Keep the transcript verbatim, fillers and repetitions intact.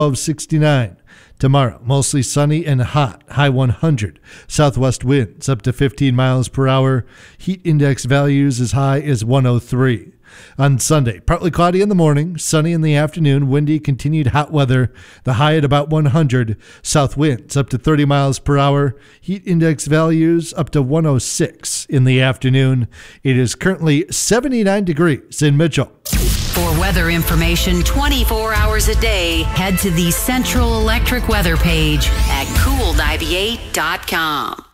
of sixty-nine. Tomorrow, mostly sunny and hot, high one hundred. Southwest winds up to fifteen miles per hour. Heat index values as high as one oh three. On Sunday, partly cloudy in the morning, sunny in the afternoon, windy, continued hot weather. The high at about one hundred. South winds up to thirty miles per hour. Heat index values up to one oh six in the afternoon. It is currently seventy-nine degrees in Mitchell. For weather information twenty-four hours a day, head to the Central Electric weather page at cool ninety-eight dot com.